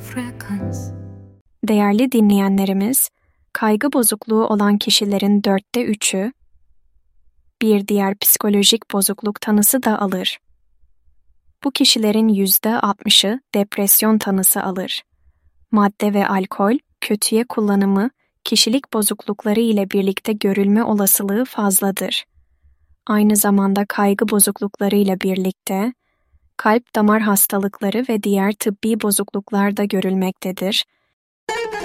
Değerli dinleyenlerimiz, kaygı bozukluğu olan kişilerin 3'ü, bir diğer psikolojik bozukluk tanısı da alır. Bu kişilerin %60'ı depresyon tanısı alır. Madde ve alkol, kötüye kullanımı, kişilik bozuklukları ile birlikte görülme olasılığı fazladır. Aynı zamanda kaygı bozuklukları ile birlikte, kalp damar hastalıkları ve diğer tıbbi bozukluklar da görülmektedir.